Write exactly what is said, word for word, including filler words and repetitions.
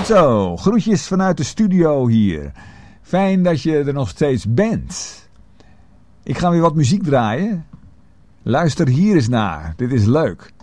Zo, groetjes vanuit de studio hier. Fijn dat je er nog steeds bent. Ik ga weer wat muziek draaien. Luister hier eens naar. Dit is leuk.